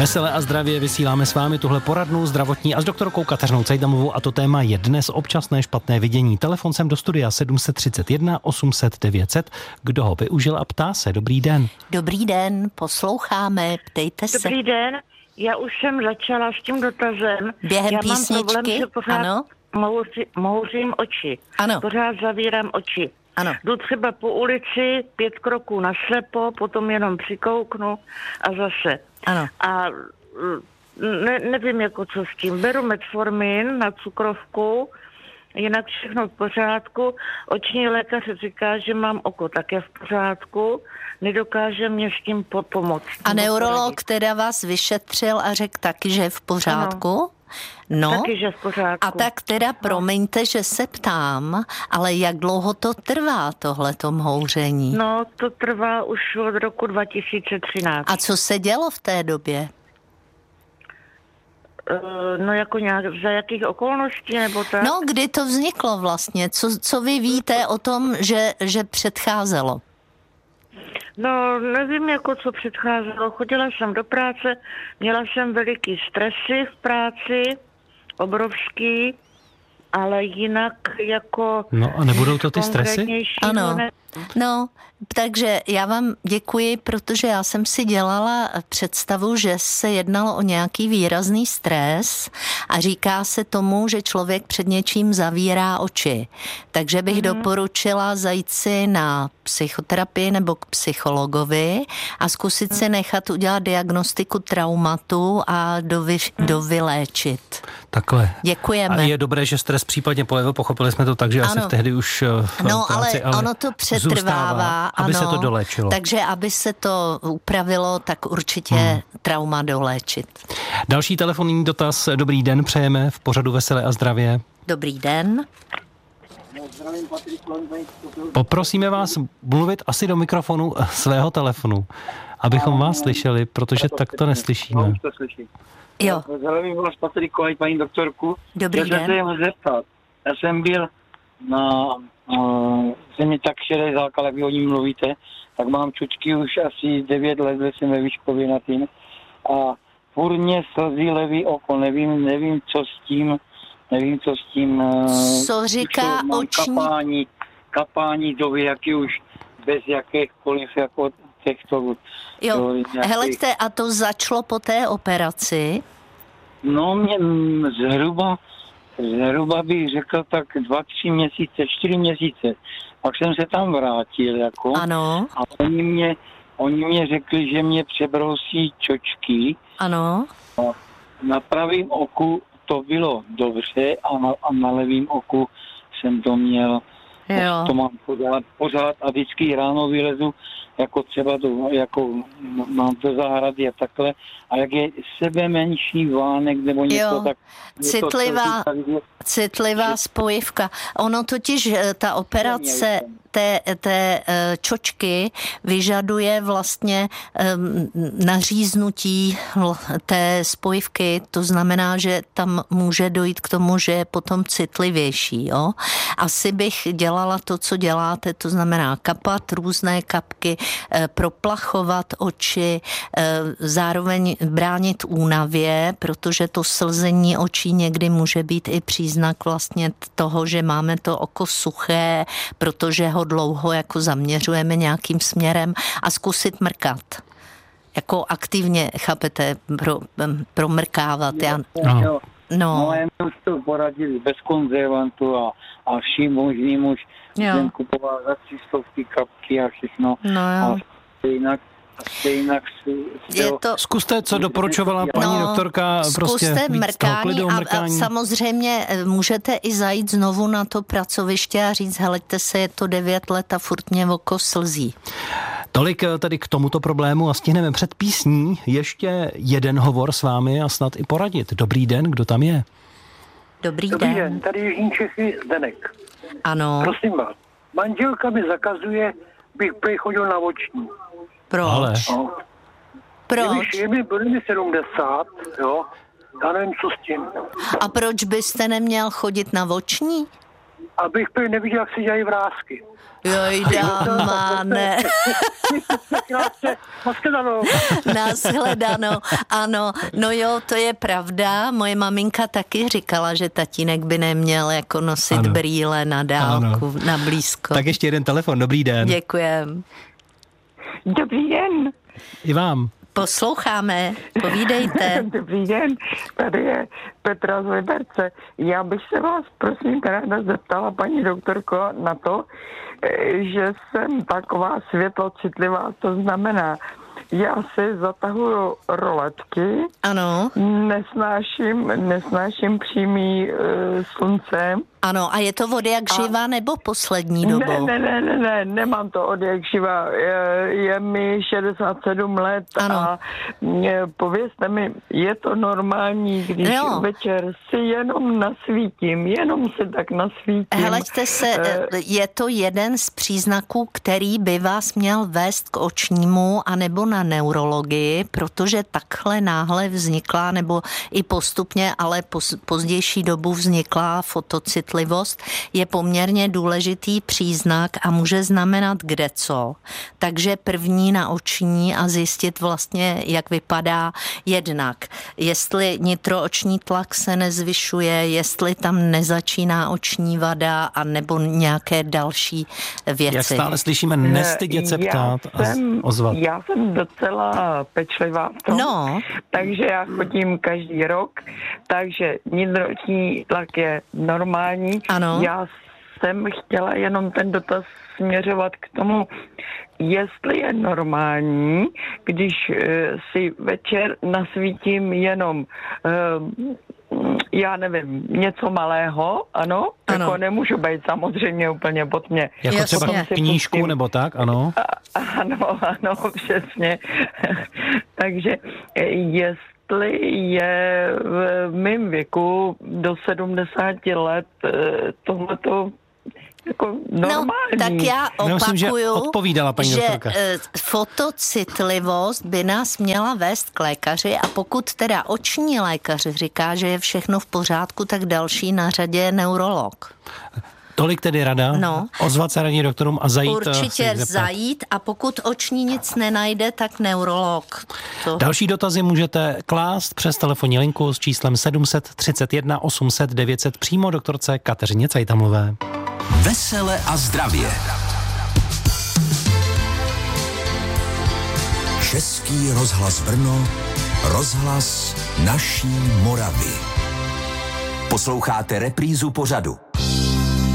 Veselé a zdravě vysíláme s vámi tuhle poradnu zdravotní a s doktorkou Kateřinou Cejdamovou a to téma je dnes občasné špatné vidění. Telefon sem do studia 731 800 900. Kdo ho využil a ptá se. Dobrý den. Dobrý den, posloucháme, ptejte se. Dobrý den, já už jsem začala s tím dotazem. Během já písničky, mám problém, že pořád ano. mouřím oči. Ano. Pořád zavírám oči. Ano. Jdu třeba po ulici, 5 kroků naslepo, potom jenom přikouknu a zase. Ano. A nevím, jako co s tím. Beru metformin na cukrovku, jinak všechno v pořádku. Oční lékař říká, že mám oko také v pořádku, nedokáže mě s tím pomoct. A neurolog teda vás vyšetřil a řekl taky, že je v pořádku? Ano. No, taky, že v pořádku. A tak teda promiňte, že se ptám, ale jak dlouho to trvá, tohleto mhouření? No, to trvá už od roku 2013. A co se dělo v té době? No jako nějak, za jakých okolností nebo tak? No, kdy to vzniklo vlastně? Co vy víte o tom, že předcházelo? No, nevím, jako co předcházelo. Chodila jsem do práce, měla jsem veliký stresy v práci, obrovský, ale jinak jako... No a nebudou to ty stresy? Ano. No, takže já vám děkuji, protože já jsem si dělala představu, že se jednalo o nějaký výrazný stres a říká se tomu, že člověk před něčím zavírá oči. Takže bych doporučila zajít si na psychoterapii nebo k psychologovi a zkusit si nechat udělat diagnostiku traumatu a dovyléčit. Takhle. Děkujeme. A je dobré, že stres případně polevil, pochopili jsme to tak, že asi tehdy už v práci, ale ono to přetrvává, aby se to doléčilo. Takže aby se to upravilo, tak určitě trauma doléčit. Další telefonní dotaz. Dobrý den, přejeme v pořadu Veselé a zdravě. Dobrý den. Poprosíme vás mluvit asi do mikrofonu svého telefonu, abychom vás slyšeli, protože tak to neslyšíme. Jo. Zdravím vás, Patriku, a paní doktorku. Dobrý den. Já jsem se zeptat. Já jsem byl na zemi tak šedé zákal, jak vy o ní mluvíte, tak mám čučky už asi 9 let, že jsem ve Výškově na tím. A furt mě slzí levý oko, nevím, co s tím, co říká oční? Kapání doby, jaký už bez jakýchkoliv jako těchto... Jo, heleďte, a to začalo po té operaci? No, mě zhruba bych řekl tak 2-3 měsíce, 4 měsíce. Pak jsem se tam vrátil, jako. Ano. A oni mě řekli, že mě přebrousí čočky. Ano. A na pravém oku to bylo dobře a na levém oku jsem to měl. Jo. To mám pořád a vždycky ráno vylezu, jako třeba to, jako mám do zahrady a takhle. A jak je sebe menší vánek nebo něco, tak... Citlivá spojivka. Ono totiž, ta operace té čočky vyžaduje vlastně naříznutí té spojivky, to znamená, že tam může dojít k tomu, že je potom citlivější. Jo? Asi bych dělala to, co děláte, to znamená kapat různé kapky, proplachovat oči, zároveň bránit únavě, protože to slzení očí někdy může být i příznak vlastně toho, že máme to oko suché, protože ho dlouho jako zaměřujeme nějakým směrem a zkusit mrkat. Jako aktivně, chápete, promrkávat. No, já už to poradil bez konzervantu a vším možným už jsem kupoval za 300 kapky a všechno. No jo. A jinak Zkuste, co doporučovala paní doktorka, prostě zkuste mrkání a samozřejmě můžete i zajít znovu na to pracoviště a říct, heleďte se, je to 9 let a furt mě oko slzí. Tolik tedy k tomuto problému a stihneme před písní ještě jeden hovor s vámi a snad i poradit. Dobrý den, kdo tam je? Dobrý den. den, tady Jižní Čechy Zdenek. Ano. Prosím vás, manželka mi zakazuje, bych chodil na oční. Proč? Ale. No. Proč? Je mi 70, jo, já nevím, co s tím. A proč byste neměl chodit na oční? Abych neviděl, jak si dělají vrásky. Jojda, ne. Nashledanou. Ano, no jo, to je pravda. Moje maminka taky říkala, že tatínek by neměl jako nosit brýle na dálku, na blízko. Tak ještě jeden telefon, dobrý den. Děkujem. Dobrý den. I vám. Posloucháme, povídejte. Dobrý den, tady je Petra z Liberce. Já bych se vás prosím ráda zeptala, paní doktorko, na to, že jsem taková světlocitlivá, to znamená, já si zatahuju roletky, ano. Nesnáším přímý slunce. Ano, a je to od jak živa nebo poslední dobou? Ne, nemám to od jak živa. Je mi 67 let a povězte mi, je to normální, když večer si jenom nasvítím, jenom si tak nasvítím. Hleďte se, je to jeden z příznaků, který by vás měl vést k očnímu anebo na neurologii, protože takhle náhle vznikla, nebo i postupně, ale pozdější dobu vznikla fotocitlivost, je poměrně důležitý příznak a může znamenat kdeco. Takže první na oční a zjistit vlastně, jak vypadá jednak. Jestli nitrooční tlak se nezvyšuje, jestli tam nezačíná oční vada a nebo nějaké další věci. Jak stále slyšíme, nestydět se ptát a ozvat. Já jsem docela pečlivá v tom, takže já chodím každý rok, takže nitrooční tlak je normální. Ano. Já jsem chtěla jenom ten dotaz směřovat k tomu, jestli je normální, když si večer nasvítím jenom já nevím, něco malého, ano. Jako nemůžu být samozřejmě úplně pod mě. Jako třeba knížku nebo tak, ano? Ano, přesně. Takže jestli je v mém věku do 70 let tohleto jako normální. No, tak já opakuju, odpovídala paní doktorka. Fotocitlivost by nás měla vést k lékaři a pokud teda oční lékař říká, že je všechno v pořádku, tak další na řadě je neurolog. Tolik tedy rada, ozvat se radní doktorům a zajít. Určitě zajít a pokud oční nic nenajde, tak neurolog. Další dotazy můžete klást přes telefonní linku s číslem 731 800 900 přímo doktorce Kateřině Cajtamové. Vesele a zdravě. Český rozhlas Brno, rozhlas naší Moravy. Posloucháte reprízu pořadu.